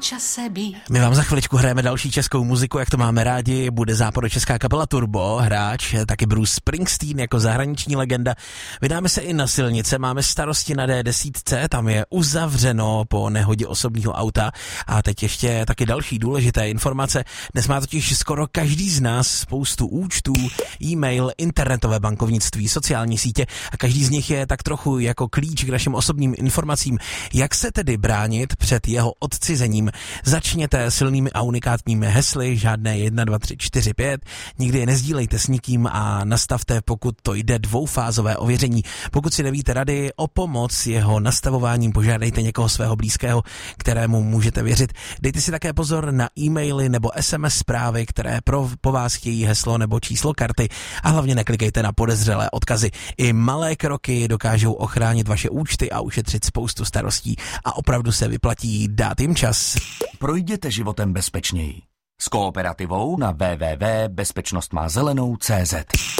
čase být. My vám za chviličku hrajeme další českou muziku, jak to máme rádi. Bude západočeská kapela Turbo, hráč, taky Bruce Springsteen jako zahraniční legenda. Vydáme se i na silnice, máme starosti na D10, tam je uzavřeno po nehodě osobního auta. A teď ještě taky další důležité informace. Dnes má totiž skoro každý z nás spoustu účtů, e-mail, internetové bankovnictví, sociální sítě a každý z nich je tak trochu jako klíč k našim osobním informacím. Jak se tedy bránit před jeho odcizením? Začněte silnými a unikátními hesly, žádné 1, 2, 3, 4, 5. Nikdy je nezdílejte s nikým a nastavte, pokud to jde, dvoufázové ověření. Pokud si nevíte rady, o pomoc jeho nastavováním požádejte někoho svého blízkého, kterému můžete věřit. Dejte si také pozor na e-maily nebo SMS zprávy, které po vás chtějí heslo nebo číslo karty a hlavně neklikejte na podezřelé odkazy. I malé kroky dokážou ochránit vaše účty a ušetřit spoustu starostí a opravdu se vyplatí dát jim čas. Projděte životem bezpečněji. S Kooperativou na www.bezpečnostmázelenou.cz.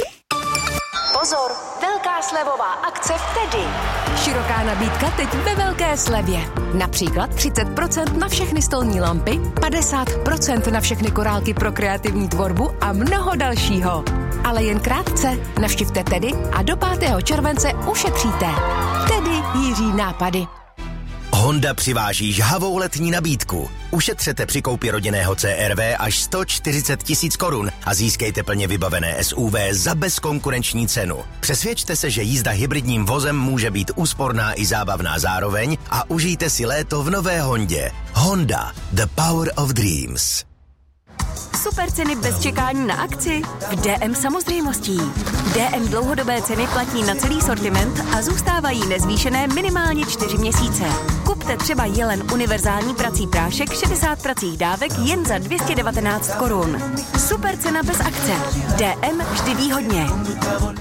Pozor, velká slevová akce v Tedy. Široká nabídka teď ve velké slevě. Například 30% na všechny stolní lampy, 50% na všechny korálky pro kreativní tvorbu a mnoho dalšího. Ale jen krátce. Navštivte Tedy a do 5. července ušetříte. Tedy Jiří nápady. Honda přiváží žhavou letní nabídku. Ušetřete při koupi rodinného CR-V až 140 000 korun a získejte plně vybavené SUV za bezkonkurenční cenu. Přesvědčte se, že jízda hybridním vozem může být úsporná i zábavná zároveň a užijte si léto v nové Hondě. Honda, the power of dreams. Super ceny bez čekání na akci? V DM samozřejmostí. DM dlouhodobé ceny platí na celý sortiment a zůstávají nezvýšené minimálně 4 měsíce. Kupte třeba Jelen univerzální prací prášek 60 pracích dávek jen za 219 korun. Super cena bez akce. DM vždy výhodně.